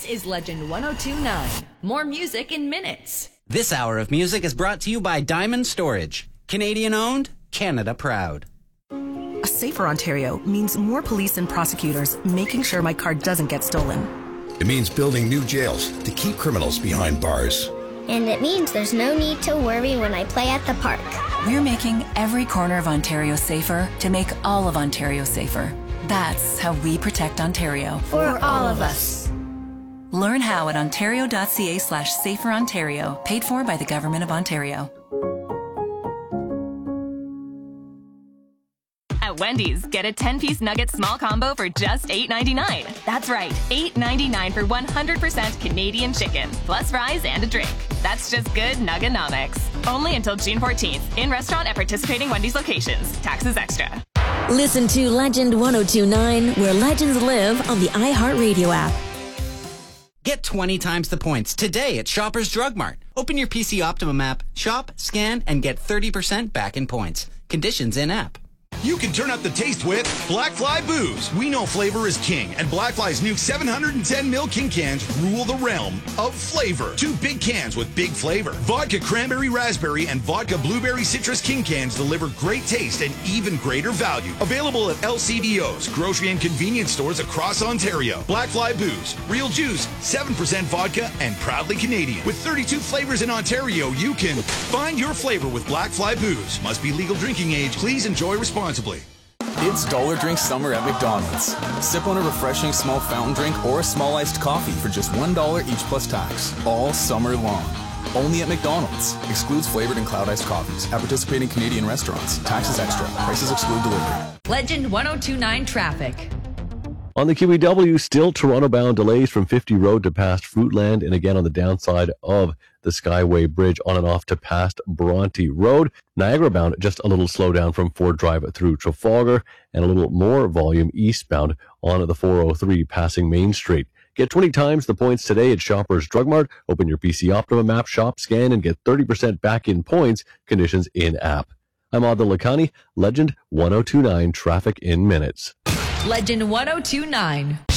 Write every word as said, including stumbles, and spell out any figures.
is Legend one oh two point nine. More music in minutes. This hour of music is brought to you by Diamond Storage. Canadian owned, Canada proud. A safer Ontario means more police and prosecutors making sure my car doesn't get stolen. It means building new jails to keep criminals behind bars. And it means there's no need to worry when I play at the park. We're making every corner of Ontario safer to make all of Ontario safer. That's how we protect Ontario. For all of us. Learn how at ontario.ca slash safer Ontario, paid for by the Government of Ontario. At Wendy's, get a ten-piece nugget small combo for just eight ninety-nine. That's right, eight ninety-nine for one hundred percent Canadian chicken, plus fries and a drink. That's just good Nugganomics. Only until June fourteenth. In restaurant at participating Wendy's locations. Taxes extra. Listen to Legend one oh two point nine, where legends live, on the iHeartRadio app. Get twenty times the points today at Shoppers Drug Mart. Open your P C Optimum app, shop, scan, and get thirty percent back in points. Conditions in-app. You can turn up the taste with Black Fly Booze. We know flavor is king, and Black Fly's new seven hundred ten milliliter King cans rule the realm of flavor. Two big cans with big flavor. Vodka Cranberry Raspberry and Vodka Blueberry Citrus King cans deliver great taste and even greater value. Available at L C B Os, grocery and convenience stores across Ontario. Black Fly Booze. Real juice, seven percent vodka, and proudly Canadian. With thirty-two flavors in Ontario, you can find your flavor with Black Fly Booze. Must be legal drinking age. Please enjoy responsibly. It's Dollar Drink Summer at McDonald's. Sip on a refreshing small fountain drink or a small iced coffee for just one dollar each plus tax, all summer long. Only at McDonald's. Excludes flavored and cloud iced coffees. At participating Canadian restaurants. Taxes extra. Prices exclude delivery. Legend one oh two point nine traffic. On the Q E W, still Toronto-bound delays from fifty Road to past Fruitland, and again on the downside of the Skyway Bridge on and off to past Bronte Road. Niagara-bound, just a little slowdown from Ford Drive through Trafalgar, and a little more volume eastbound on the four oh three passing Main Street. Get twenty times the points today at Shoppers Drug Mart. Open your P C Optimum app, shop, scan, and get thirty percent back in points. Conditions in-app. I'm Adil Lakhani, Legend one oh two point nine traffic in minutes. Legend one oh two point nine.